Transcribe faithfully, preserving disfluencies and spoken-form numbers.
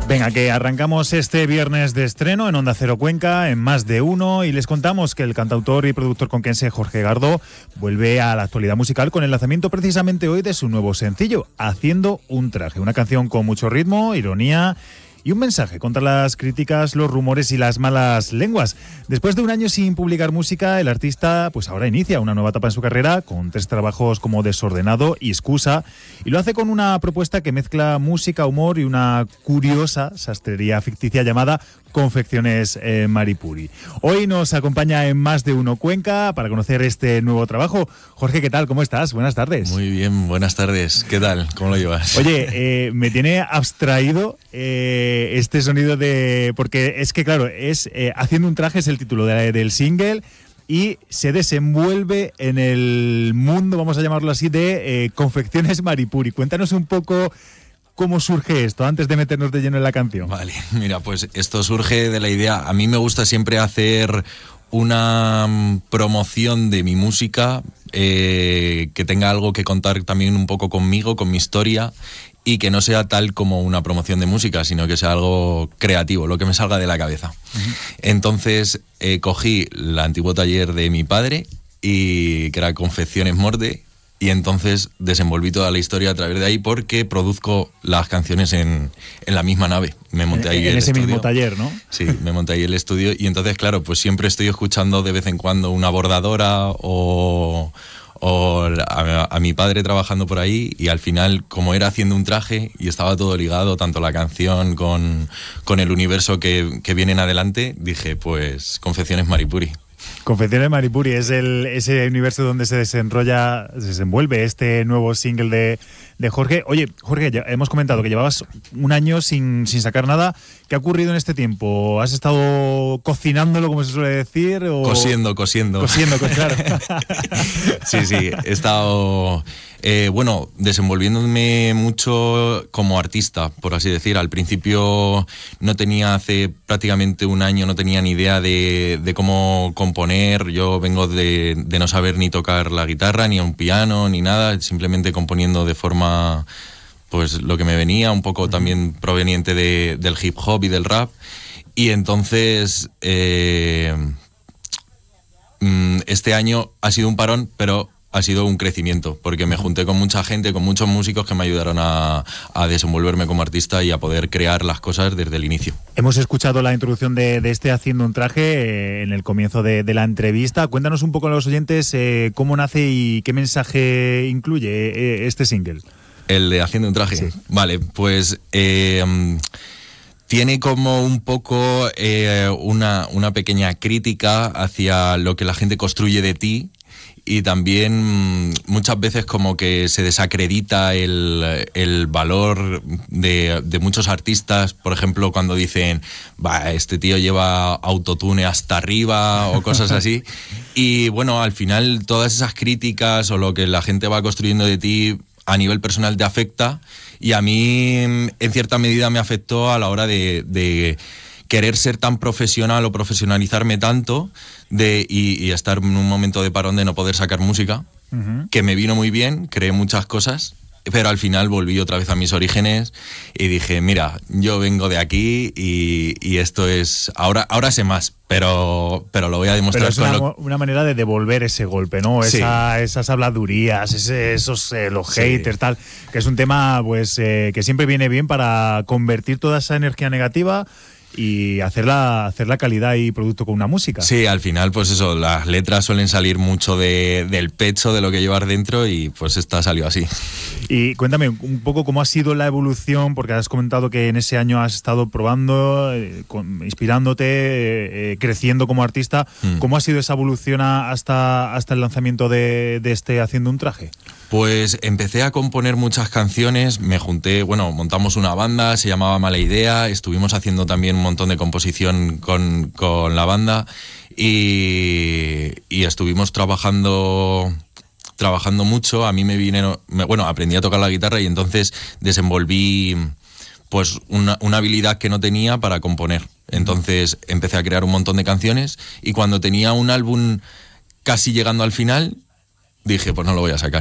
Venga, que arrancamos este viernes de estreno en Onda Cero Cuenca, en Más de Uno, y les contamos que el cantautor y productor conquense Jorge Gardó vuelve a la actualidad musical con el lanzamiento precisamente hoy de su nuevo sencillo, Haciendo un traje, una canción con mucho ritmo, ironía y un mensaje contra las críticas, los rumores y las malas lenguas. Después de un año sin publicar música, el artista pues ahora inicia una nueva etapa en su carrera con tres trabajos como Desordenado y Excusa, y lo hace con una propuesta que mezcla música, humor y una curiosa sastrería ficticia llamada Confecciones eh, Maripuri. Hoy nos acompaña en Más de Uno Cuenca para conocer este nuevo trabajo. Jorge, ¿qué tal? ¿Cómo estás? Buenas tardes. Muy bien, buenas tardes. ¿Qué tal? ¿Cómo lo llevas? Oye, eh, me tiene abstraído eh, este sonido de... Porque es que, claro, es eh, Haciendo un traje es el título de, del single y se desenvuelve en el mundo, vamos a llamarlo así, de eh, Confecciones Maripuri. Cuéntanos un poco cómo surge esto, antes de meternos de lleno en la canción. Vale, mira, pues esto surge de la idea... A mí me gusta siempre hacer una promoción de mi música eh, que tenga algo que contar también un poco conmigo, con mi historia, y que no sea tal como una promoción de música, sino que sea algo creativo, lo que me salga de la cabeza. Uh-huh. Entonces eh, cogí el antiguo taller de mi padre, y que era Confecciones Morde, y entonces desenvolví toda la historia a través de ahí, porque produzco las canciones en, en la misma nave. Me monté ahí en, el en ese estudio. mismo taller, ¿no? Sí, me monté ahí el estudio, y entonces, claro, pues siempre estoy escuchando de vez en cuando una bordadora o... o a, a mi padre trabajando por ahí, y al final, como era Haciendo un traje y estaba todo ligado, tanto la canción con, con el universo que, que viene en adelante, dije, pues Confecciones Maripuri. Confecciones Maripuri es el, ese universo donde se desenrolla, se desenvuelve este nuevo single de, de Jorge. Oye, Jorge, ya hemos comentado que llevabas un año sin, sin sacar nada. ¿Qué ha ocurrido en este tiempo? ¿Has estado cocinándolo, como se suele decir? O... Cosiendo, cosiendo. Cosiendo, claro. Sí, sí, he estado... Eh, bueno, desenvolviéndome mucho como artista, por así decir. Al principio no tenía, hace prácticamente un año, no tenía ni idea de, de cómo componer. Yo vengo de, de no saber ni tocar la guitarra, ni un piano, ni nada, simplemente componiendo de forma, pues lo que me venía, un poco también proveniente de, del hip hop y del rap. Y entonces, eh, este año ha sido un parón, pero ha sido un crecimiento, porque me junté con mucha gente, con muchos músicos que me ayudaron a, a desenvolverme como artista y a poder crear las cosas desde el inicio. Hemos escuchado la introducción de, de este Haciendo un traje eh, en el comienzo de, de la entrevista. Cuéntanos un poco a los oyentes eh, cómo nace y qué mensaje incluye eh, este single. El de Haciendo un traje. Sí. Vale, pues... Eh, tiene como un poco eh, una, una pequeña crítica hacia lo que la gente construye de ti, y también muchas veces como que se desacredita el, el valor de, de muchos artistas, por ejemplo, cuando dicen, va, este tío lleva autotune hasta arriba o cosas así. Y bueno, al final todas esas críticas o lo que la gente va construyendo de ti a nivel personal te afecta, y a mí en cierta medida me afectó a la hora de... de querer ser tan profesional o profesionalizarme tanto de, y, y estar en un momento de parón de no poder sacar música, uh-huh. que me vino muy bien, creé muchas cosas, pero al final volví otra vez a mis orígenes y dije, mira, yo vengo de aquí y, y esto es... Ahora, ahora sé más, pero, pero lo voy a demostrar. Pero es una, con lo... una manera de devolver ese golpe, ¿no? Sí. Esa, esas habladurías, ese, esos eh, los sí. haters, tal, que es un tema pues eh, que siempre viene bien para convertir toda esa energía negativa y hacerla, hacerla calidad y producto con una música. Sí, al final, pues eso, las letras suelen salir mucho de, del pecho, de lo que llevas dentro, y pues esta salió así. Y cuéntame un poco cómo ha sido la evolución, porque has comentado que en ese año has estado probando, eh, con, inspirándote, eh, eh, creciendo como artista. Mm. ¿Cómo ha sido esa evolución hasta, hasta el lanzamiento de, de este Haciendo un traje? Pues empecé a componer muchas canciones, me junté, bueno, montamos una banda, se llamaba Mala Idea, estuvimos haciendo también un montón de composición con, con la banda, y, y estuvimos trabajando... trabajando mucho. A mí me vine, me, bueno, aprendí a tocar la guitarra, y entonces desenvolví pues una, una habilidad que no tenía para componer. Entonces empecé a crear un montón de canciones, y cuando tenía un álbum casi llegando al final, dije, pues no lo voy a sacar.